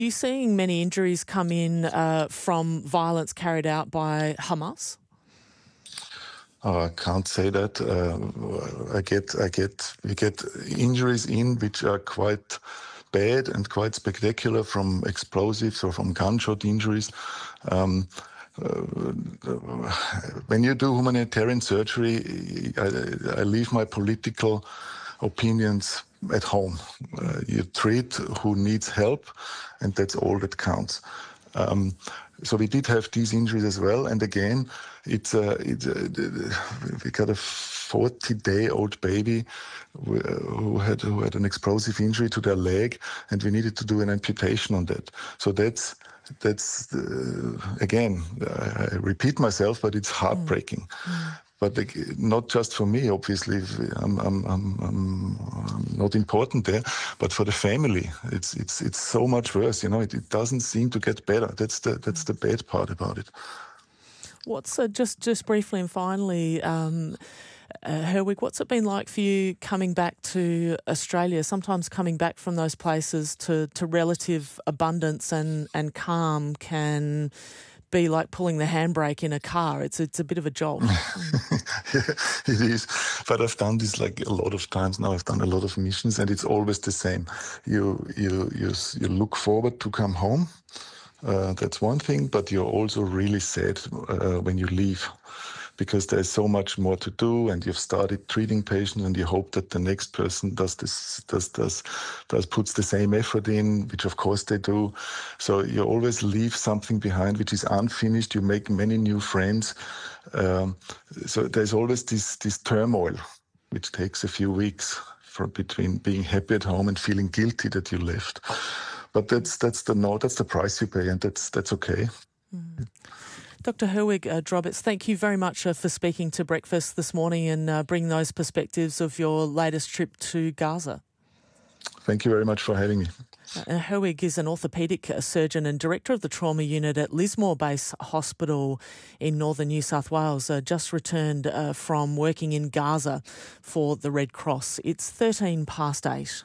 you seeing many injuries come in from violence carried out by Hamas? I can't say that. We get injuries in which are quite bad and quite spectacular from explosives or from gunshot injuries. When you do humanitarian surgery, I leave my political opinions at home. You treat who needs help, and that's all that counts. So we did have these injuries as well, and again, we got a 40-day-old baby who had an explosive injury to their leg, and we needed to do an amputation on that. So that's again, I repeat myself, but it's heartbreaking. But not just for me, obviously, I'm not important there, but for the family, it's so much worse. It doesn't seem to get better. That's the bad part about it. What's just briefly and finally, Herwig, what's it been like for you coming back to Australia? Sometimes coming back from those places to relative abundance and calm can be like pulling the handbrake in a car. It's a bit of a jolt. Yeah, it is. But I've done this like a lot of times now. I've done a lot of missions, and it's always the same. You look forward to come home. That's one thing, but you're also really sad when you leave, because there's so much more to do, and you've started treating patients, and you hope that the next person puts the same effort in, which of course they do. So you always leave something behind which is unfinished. You make many new friends. So there's always this turmoil, which takes a few weeks between being happy at home and feeling guilty that you left. But that's the price you pay, and that's okay. Dr. Herwig Drobets, thank you very much for speaking to Breakfast this morning and bringing those perspectives of your latest trip to Gaza. Thank you very much for having me. Herwig is an orthopaedic surgeon and director of the trauma unit at Lismore Base Hospital in northern New South Wales, just returned from working in Gaza for the Red Cross. It's 8:13.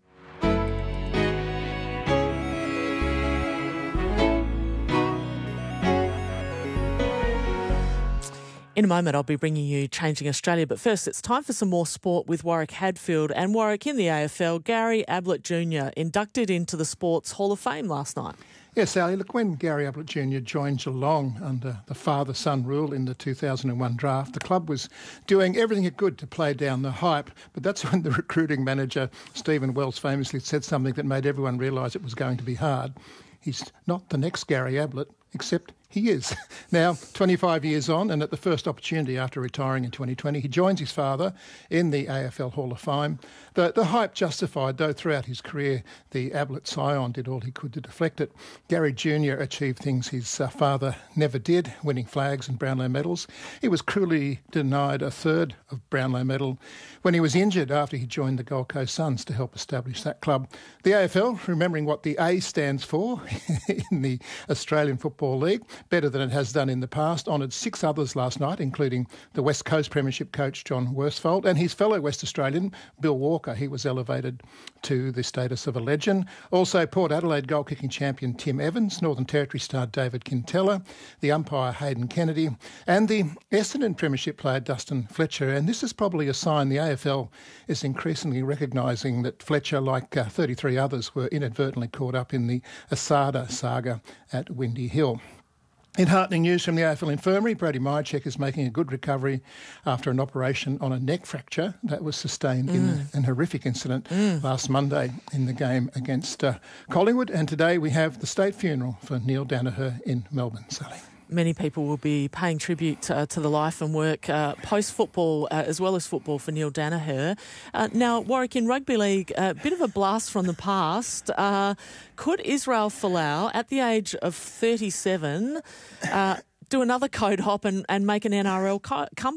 In a moment, I'll be bringing you Changing Australia. But first, it's time for some more sport with Warwick Hadfield. And Warwick, in the AFL, Gary Ablett Jr. inducted into the Sports Hall of Fame last night. Yes, Sally, look, when Gary Ablett Jr. joined Geelong under the father-son rule in the 2001 draft, the club was doing everything it could to play down the hype. But that's when the recruiting manager, Stephen Wells, famously said something that made everyone realise it was going to be hard. He's not the next Gary Ablett, except he is. Now, 25 years on, and at the first opportunity after retiring in 2020, he joins his father in the AFL Hall of Fame. The hype justified, though, throughout his career, the Ablett scion did all he could to deflect it. Gary Jr. achieved things his father never did, winning flags and Brownlow medals. He was cruelly denied a third of Brownlow medal when he was injured after he joined the Gold Coast Suns to help establish that club. The AFL, remembering what the A stands for in the Australian Football League, better than it has done in the past, honoured 6 others last night, including the West Coast Premiership coach John Worsfold and his fellow West Australian Bill Walker. He was elevated to the status of a legend. Also, Port Adelaide goal-kicking champion Tim Evans, Northern Territory star David Quintella, the umpire Hayden Kennedy, and the Essendon Premiership player Dustin Fletcher. And this is probably a sign the AFL is increasingly recognising that Fletcher, like 33 others, were inadvertently caught up in the Asada saga at Windy Hill. In heartening news from the AFL Infirmary, Brady Myercheck is making a good recovery after an operation on a neck fracture that was sustained in an horrific incident last Monday in the game against Collingwood. And today we have the state funeral for Neil Danaher in Melbourne, Sally. Many people will be paying tribute to the life and work post-football as well as football for Neil Danaher. Now, Warwick, in rugby league, a bit of a blast from the past. Could Israel Folau, at the age of 37, do another code hop and make an NRL comeback?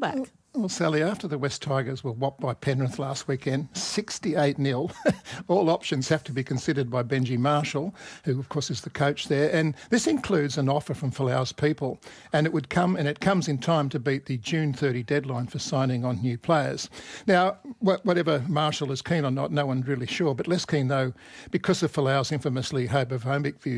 Well, Sally, after the West Tigers were whopped by Penrith last weekend, 68-0, all options have to be considered by Benji Marshall, who of course is the coach there, and this includes an offer from Folau's people, and it comes in time to beat the June 30 deadline for signing on new players. Now, whatever Marshall is keen or not, no one's really sure, but less keen though, because of Folau's infamously homophobic views,